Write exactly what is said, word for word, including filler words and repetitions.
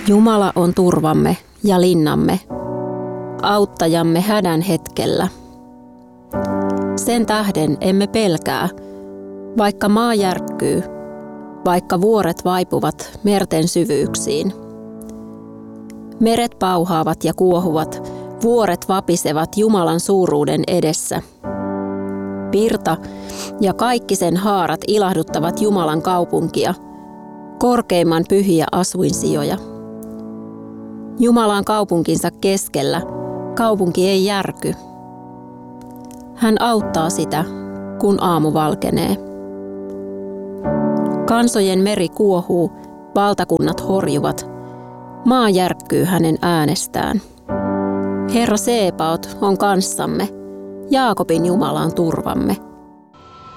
Jumala on turvamme ja linnamme, auttajamme hädän hetkellä. Sen tähden emme pelkää, vaikka maa järkkyy, vaikka vuoret vaipuvat merten syvyyksiin. Meret pauhaavat ja kuohuvat, vuoret vapisevat Jumalan suuruuden edessä. Virta ja kaikki sen haarat ilahduttavat Jumalan kaupunkia, korkeimman pyhiä asuinsijoja. Jumalan kaupunkinsa keskellä kaupunki ei järky. Hän auttaa sitä, kun aamu valkenee. Kansojen meri kuohuu, valtakunnat horjuvat, maa järkkyy hänen äänestään. Herra Sebaot on kanssamme, Jaakobin Jumala on turvamme.